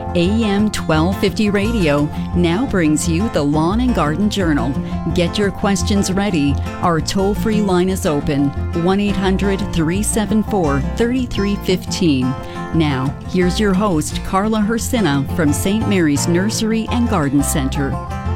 AM 1250 Radio now brings you the Lawn and Garden Journal. Get your questions ready. Our toll-free line is open, 1-800-374-3315. Now, here's your host, Carla Hersina from St. Mary's Nursery and Garden Center.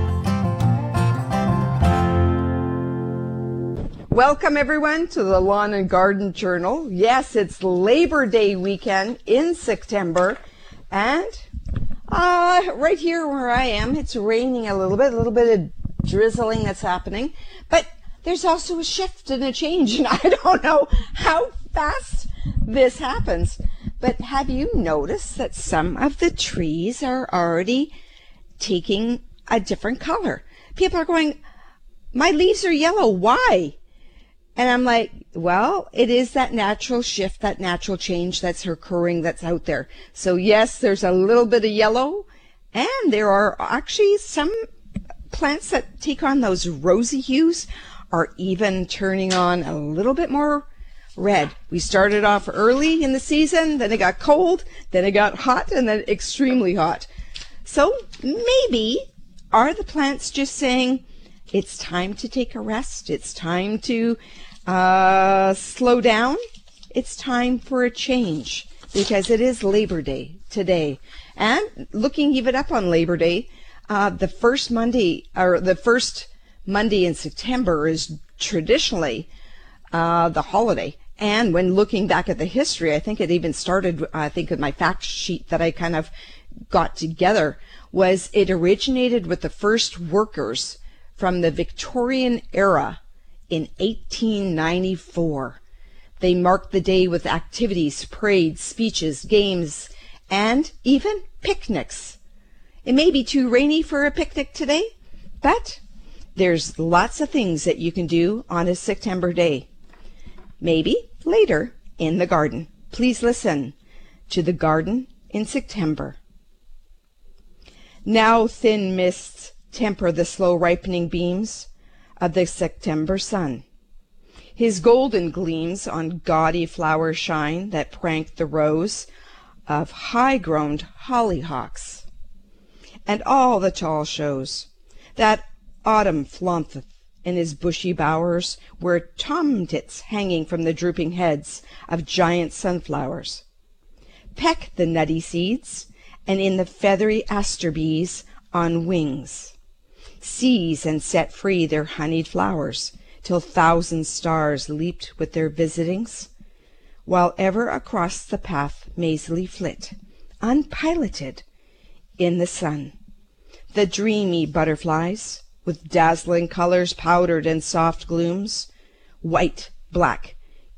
Welcome, everyone, to the Lawn and Garden Journal. Yes, it's Labor Day weekend in September, and right here where I am, it's raining a little bit of drizzling that's happening, but there's also a shift and a change, and I don't know how fast this happens. But have you noticed that some of the trees are already taking a different color? People are going, my leaves are yellow, why? And I'm like, well, it is that natural shift, that natural change that's occurring that's out there. So yes, there's a little bit of yellow, and there are actually some plants that take on those rosy hues are even turning on a little bit more red. We started off early in the season, then it got cold, then it got hot, and then extremely hot. So maybe are the plants just saying, it's time to take a rest. It's time to slow down. It's time for a change because it is Labor Day today. And looking even up on Labor Day, the first Monday in September is traditionally the holiday. And when looking back at the history, I think it even started, I think in my fact sheet that I kind of got together, was it originated with the first workers from the Victorian era in 1894. They marked the day with activities, parades, speeches, games, and even picnics. It may be too rainy for a picnic today, but there's lots of things that you can do on a September day. Maybe later in the garden. Please listen to the garden in September. Now thin mists temper the slow ripening beams of the September sun. His golden gleams on gaudy flowers shine that prank the rows of high-grown hollyhocks, and all the tall shows that autumn flaunteth in his bushy bowers, where tomtits hanging from the drooping heads of giant sunflowers peck the nutty seeds, and in the feathery aster bees on wings seize and set free their honeyed flowers, till thousand stars leaped with their visitings, while ever across the path mazily flit, unpiloted, in the sun, the dreamy butterflies, with dazzling colors powdered in soft glooms, white, black,